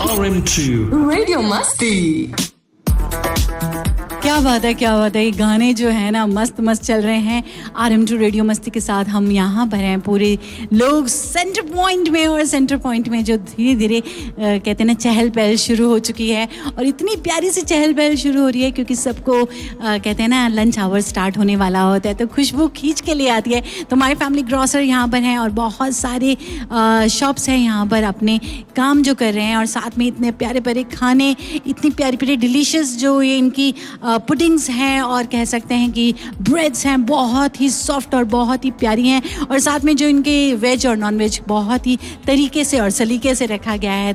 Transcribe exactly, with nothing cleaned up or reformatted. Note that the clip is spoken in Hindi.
आर एम टू रेडियो मस्ती। क्या बात है, क्या बात है। ये गाने जो है ना मस्त मस्त चल रहे हैं। आर एम टू रेडियो मस्ती के साथ हम यहाँ पर हैं, पूरे लोग सेंटर पॉइंट में। और सेंटर पॉइंट में जो धीरे धीरे कहते हैं ना चहल पहल शुरू हो चुकी है, और इतनी प्यारी सी चहल पहल शुरू हो रही है क्योंकि सबको कहते हैं ना लंच आवर स्टार्ट होने वाला होता है, तो खुशबू खींच के ले आती है। तो माय फैमिली ग्रॉसर यहाँ पर हैं और बहुत सारे शॉप्स हैं यहाँ पर अपने काम जो कर रहे हैं, और साथ में इतने प्यारे प्यारे खाने, इतनी प्यारी प्यारी डिलीशियस जो ये इनकी पुडिंग्स हैं, और कह सकते हैं कि ब्रेड्स हैं, बहुत ही सॉफ्ट और बहुत ही प्यारी हैं। और साथ में जो इनके वेज और नॉन वेज बहुत ही तरीके से और सलीके से रखा गया है।